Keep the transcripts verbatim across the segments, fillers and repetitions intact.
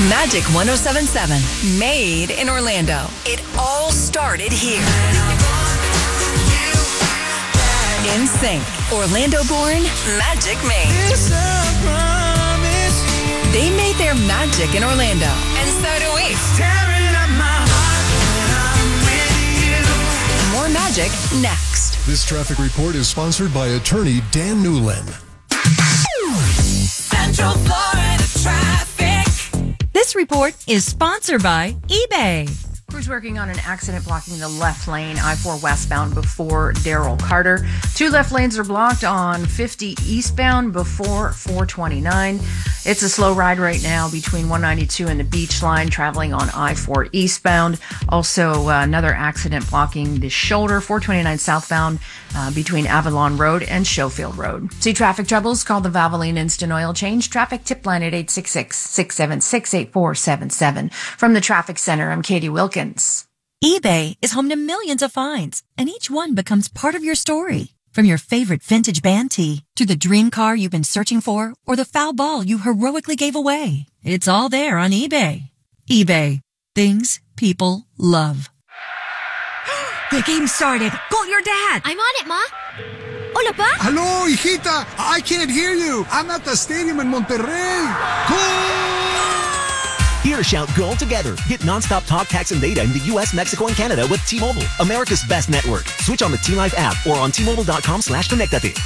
Magic one oh seven point seven, made in Orlando. It all started here. In sync, Orlando born, Magic made. They made their magic in Orlando, and so do we. More magic next. This traffic report is sponsored by attorney Dan Newlin. Central Florida traffic. This report is sponsored by eBay. Crews working on an accident blocking the left lane, I four westbound before Darrell Carter. Two left lanes are blocked on fifty eastbound before four twenty-nine. It's a slow ride right now between one ninety-two and the beach line, traveling on I four eastbound. Also, uh, another accident blocking the shoulder, four twenty-nine southbound uh, between Avalon Road and Schofield Road. See traffic troubles? Call the Valvoline Instant Oil Change traffic tip line at eight six six, six seven six, eight four seven seven. From the Traffic Center, I'm Katie Wilkins. eBay is home to millions of finds, and each one becomes part of your story. From your favorite vintage band tee to the dream car you've been searching for or the foul ball you heroically gave away. It's all there on eBay. eBay. Things people love. The game started. Call your dad. I'm on it, Ma. Hola, Pa. Hello, hijita. I can't hear you. I'm at the stadium in Monterrey. Goal! Hear shout goal together. Get nonstop talk, text, and data in the U S, Mexico, and Canada with T-Mobile, America's best network. Switch on the T-Live app or on T-Mobile.com slash connectate.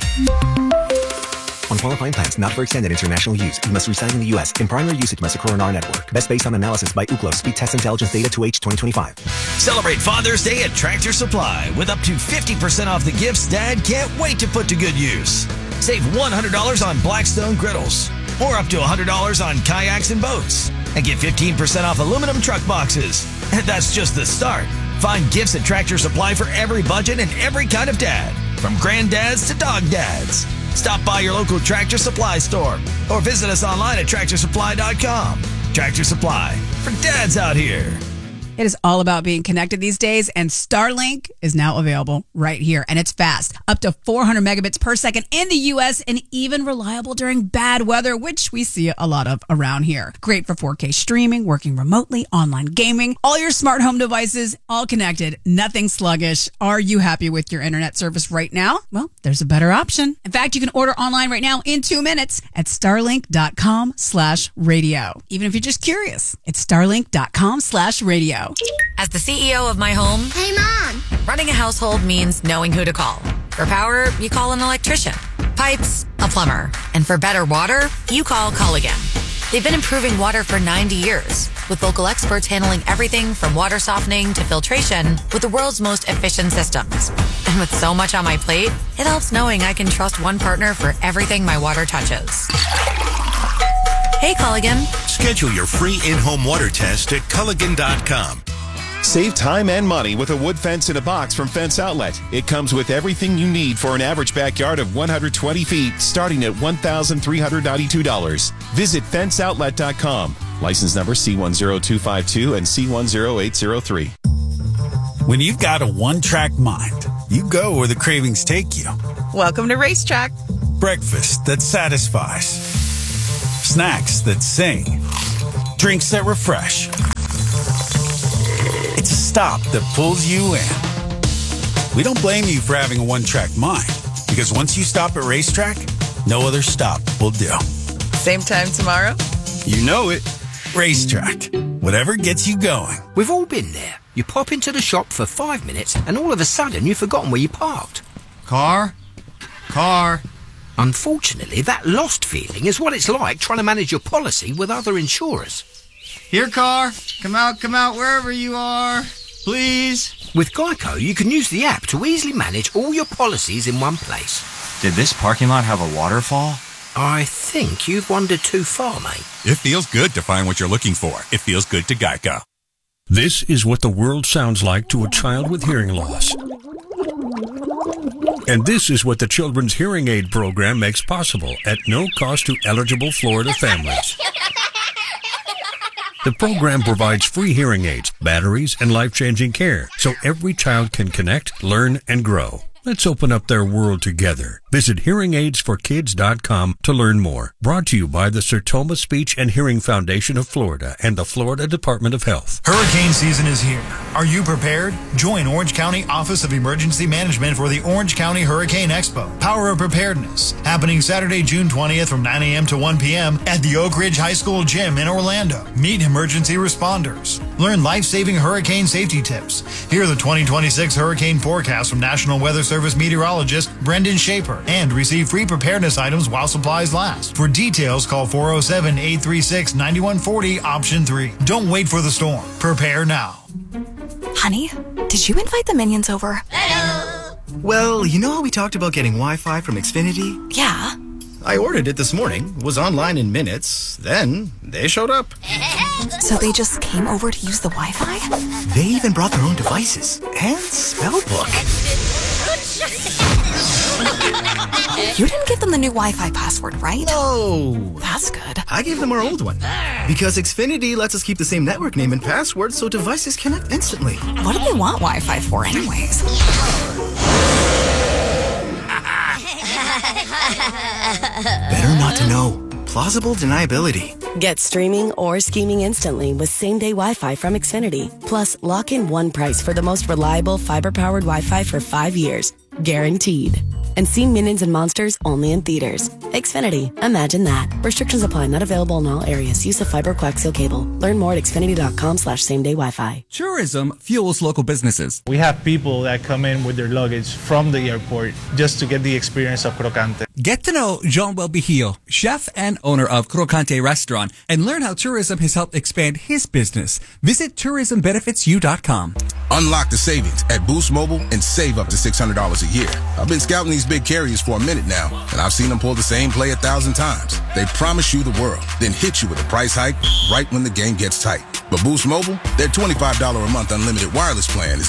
On qualifying plans, not for extended international use. You must reside in the U S. In primary usage must occur on our network. Best based on analysis by Ookla. Speed test intelligence data to H twenty twenty-five. Celebrate Father's Day at Tractor Supply with up to fifty percent off the gifts Dad can't wait to put to good use. Save one hundred dollars on Blackstone griddles or up to one hundred dollars on kayaks and boats. And get fifteen percent off aluminum truck boxes. And that's just the start. Find gifts at Tractor Supply for every budget and every kind of dad. From granddads to dog dads. Stop by your local Tractor Supply store or visit us online at tractor supply dot com. Tractor Supply, for dads out here. It is all about being connected these days, and Starlink is now available right here, and it's fast. Up to four hundred megabits per second in the U S, and even reliable during bad weather, which we see a lot of around here. Great for four K streaming, working remotely, online gaming, all your smart home devices, all connected, nothing sluggish. Are you happy with your internet service right now? Well, there's a better option. In fact, you can order online right now in two minutes at starlink.com slash radio. Even if you're just curious, it's starlink.com slash radio. As the C E O of my home, Hey, Mom. running a household means knowing who to call. For power, you call an electrician. Pipes, a plumber. And for better water, you call Culligan. They've been improving water for ninety years, with local experts handling everything from water softening to filtration with the world's most efficient systems. And with so much on my plate, it helps knowing I can trust one partner for everything my water touches. Hey, Culligan. Schedule your free in-home water test at Culligan dot com. Save time and money with a wood fence in a box from Fence Outlet. It comes with everything you need for an average backyard of one hundred twenty feet, starting at one thousand three hundred ninety-two dollars. Visit fence outlet dot com. License number C one zero two five two and C one zero eight zero three. When you've got a one-track mind, you go where the cravings take you. Welcome to Racetrack. Breakfast that satisfies. Snacks that sing. Drinks that refresh. It's a stop that pulls you in. We don't blame you for having a one-track mind, because once you stop at Racetrack, no other stop will do. Same time tomorrow? You know it. Racetrack. Whatever gets you going. We've all been there. You pop into the shop for five minutes and all of a sudden you've forgotten where you parked. Car? Car? Unfortunately, that lost feeling is what it's like trying to manage your policy with other insurers. Here, car. Come out, come out, wherever you are. Please. With Geico, you can use the app to easily manage all your policies in one place. Did this parking lot have a waterfall? I think you've wandered too far, mate. It feels good to find what you're looking for. It feels good to Geico. This is what the world sounds like to a child with hearing loss. And this is what the Children's Hearing Aid Program makes possible at no cost to eligible Florida families. The program provides free hearing aids, batteries, and life-changing care so every child can connect, learn, and grow. Let's open up their world together. Visit hearing aids for kids dot com to learn more. Brought to you by the Sertoma Speech and Hearing Foundation of Florida and the Florida Department of Health. Hurricane season is here. Are you prepared? Join Orange County Office of Emergency Management for the Orange County Hurricane Expo, Power of Preparedness, happening Saturday, June twentieth from nine a.m. to one p.m. at the Oak Ridge High School Gym in Orlando. Meet emergency responders. Learn life-saving hurricane safety tips. Hear the twenty twenty-six hurricane forecast from National Weather Service meteorologist Brendan Shaper and receive free preparedness items while supplies last. For details, call four oh seven, eight three six, nine one four oh, option three. Don't wait for the storm. Prepare now. Honey, did you invite the minions over? Hello. Well, you know how we talked about getting Wi-Fi from Xfinity? Yeah. I ordered it this morning, was online in minutes, then they showed up. So they just came over to use the Wi-Fi? They even brought their own devices and spell book. You didn't give them the new Wi-Fi password, right? No. That's good. I gave them our old one. Because Xfinity lets us keep the same network name and password so devices connect instantly. What do they want Wi-Fi for anyways? Better not to know. Plausible deniability. Get streaming or scheming instantly with same-day Wi-Fi from Xfinity. Plus, lock in one price for the most reliable fiber-powered Wi-Fi for five years. Guaranteed. And see Minions and Monsters only in theaters. Xfinity. Imagine that. Restrictions apply. Not available in all areas. Use of fiber coaxial cable. Learn more at xfinity.com slash same-day Wi-Fi. Tourism fuels local businesses. We have people that come in with their luggage from the airport just to get the experience of Crocante. Get to know John Welbihio, chef and owner of Crocante Restaurant, and learn how tourism has helped expand his business. Visit tourism benefits you dot com. Unlock the savings at Boost Mobile and save up to six hundred dollars a year. I've been scouting these big carriers for a minute now, and I've seen them pull the same play a thousand times. They promise you the world, then hit you with a price hike right when the game gets tight. But Boost Mobile, their twenty-five dollars a month unlimited wireless plan is